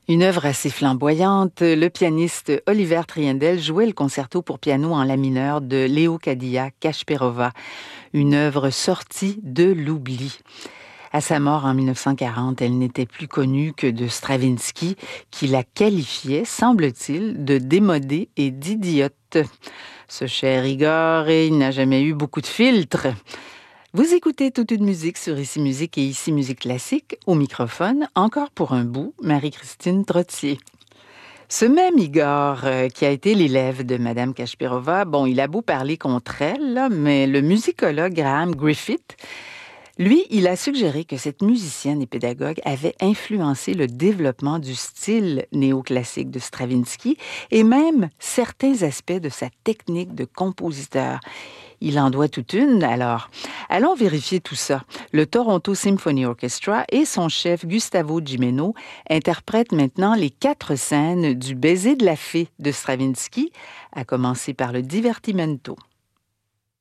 Une œuvre assez flamboyante, le pianiste Oliver Triendel jouait le concerto pour piano en la mineur de Leocadia Kashperova, une œuvre sortie de l'oubli. À sa mort en 1940, elle n'était plus connue que de Stravinsky, qui la qualifiait, semble-t-il, de démodée et d'idiote. Ce cher Igor, il n'a jamais eu beaucoup de filtres. Vous écoutez Toute une musique sur Ici Musique et Ici Musique Classique. Au microphone, encore pour un bout, Marie-Christine Trottier. Ce même Igor, qui a été l'élève de Madame Kashperova, il a beau parler contre elle, là, mais le musicologue Graham Griffith, lui, il a suggéré que cette musicienne et pédagogue avait influencé le développement du style néoclassique de Stravinsky et même certains aspects de sa technique de compositeur. Il en doit toute une, alors. Allons vérifier tout ça. Le Toronto Symphony Orchestra et son chef Gustavo Gimeno interprètent maintenant les 4 scènes du Baiser de la fée de Stravinsky, à commencer par le Divertimento.